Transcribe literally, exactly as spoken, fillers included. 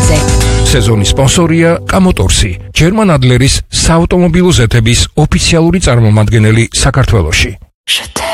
საშუალებაზე. სეზონის სპონსორია კამოტორსი, ჯერმან ადლერის საავტომობილო ზეთების ოფიციალური წარმომადგენელი საქართველოში.